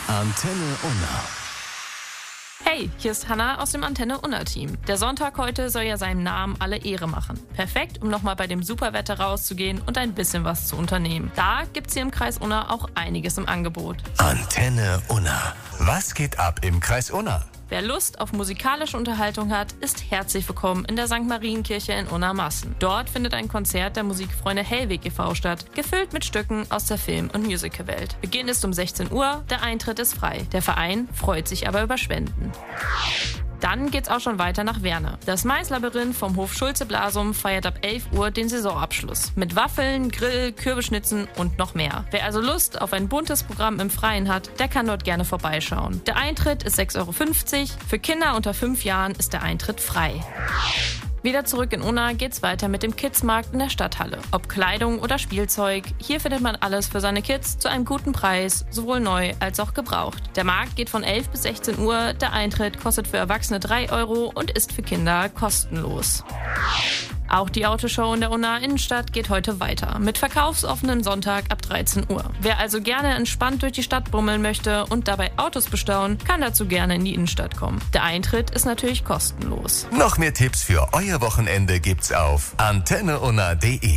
Antenne Unna. Hey, hier ist Hannah aus dem Antenne Unna Team. Der Sonntag heute soll ja seinem Namen alle Ehre machen. Perfekt, um nochmal bei dem Superwetter rauszugehen und ein bisschen was zu unternehmen. Da gibt's hier im Kreis Unna auch einiges im Angebot. Antenne Unna. Was geht ab im Kreis Unna? Wer Lust auf musikalische Unterhaltung hat, ist herzlich willkommen in der St. Marienkirche in Unna-Massen. Dort findet ein Konzert der Musikfreunde Hellweg e.V. statt, gefüllt mit Stücken aus der Film- und Musicalwelt. Beginn ist um 16 Uhr, der Eintritt ist frei. Der Verein freut sich aber über Spenden. Dann geht's auch schon weiter nach Werne. Das Maislabyrinth vom Hof Schulze-Blasum feiert ab 11 Uhr den Saisonabschluss. Mit Waffeln, Grill, Kürbisschnitzen und noch mehr. Wer also Lust auf ein buntes Programm im Freien hat, der kann dort gerne vorbeischauen. Der Eintritt ist 6,50 Euro. Für Kinder unter 5 Jahren ist der Eintritt frei. Wieder zurück in Unna geht's weiter mit dem Kidsmarkt in der Stadthalle. Ob Kleidung oder Spielzeug, hier findet man alles für seine Kids zu einem guten Preis, sowohl neu als auch gebraucht. Der Markt geht von 11 bis 16 Uhr, der Eintritt kostet für Erwachsene 3 Euro und ist für Kinder kostenlos. Auch die Autoshow in der Unna Innenstadt geht heute weiter, mit verkaufsoffenen Sonntag ab 13 Uhr. Wer also gerne entspannt durch die Stadt bummeln möchte und dabei Autos bestaunen, kann dazu gerne in die Innenstadt kommen. Der Eintritt ist natürlich kostenlos. Noch mehr Tipps für euer Wochenende gibt's auf antenneunna.de.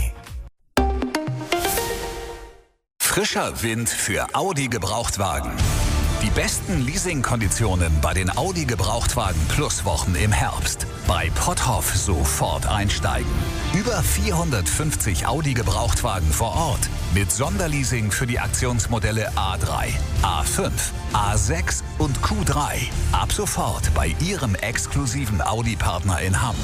Frischer Wind für Audi Gebrauchtwagen. Die besten Leasingkonditionen bei den Audi Gebrauchtwagen Plus Wochen im Herbst. Bei Potthoff sofort einsteigen. Über 450 Audi Gebrauchtwagen vor Ort. Mit Sonderleasing für die Aktionsmodelle A3, A5, A6 und Q3. Ab sofort bei Ihrem exklusiven Audi-Partner in Hamm.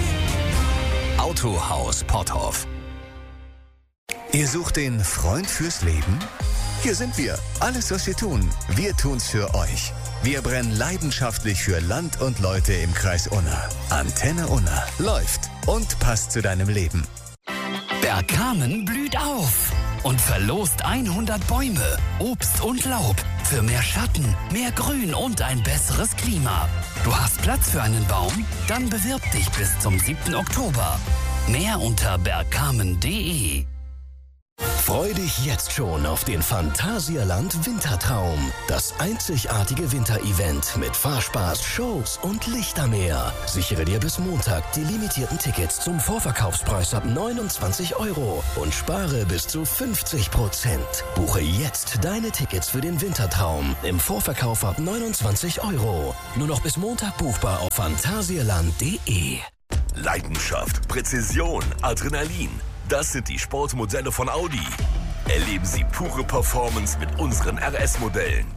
Autohaus Potthoff. Ihr sucht den Freund fürs Leben? Hier sind wir. Alles, was wir tun, wir tun's für euch. Wir brennen leidenschaftlich für Land und Leute im Kreis Unna. Antenne Unna läuft und passt zu deinem Leben. Bergkamen blüht auf und verlost 100 Bäume, Obst und Laub für mehr Schatten, mehr Grün und ein besseres Klima. Du hast Platz für einen Baum? Dann bewirb dich bis zum 7. Oktober. Mehr unter bergkamen.de. Freu dich jetzt schon auf den Phantasialand Wintertraum. Das einzigartige Winterevent mit Fahrspaß, Shows und Lichtermeer. Sichere dir bis Montag die limitierten Tickets zum Vorverkaufspreis ab 29 Euro und spare bis zu 50%. Buche jetzt deine Tickets für den Wintertraum im Vorverkauf ab 29 Euro. Nur noch bis Montag buchbar auf phantasialand.de. Leidenschaft, Präzision, Adrenalin. Das sind die Sportmodelle von Audi. Erleben Sie pure Performance mit unseren RS-Modellen.